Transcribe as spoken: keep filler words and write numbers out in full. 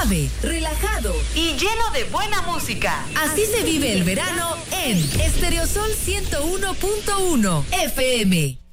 suave, relajado y lleno de buena música. Así se vive el verano en Estereosol ciento uno punto uno F M.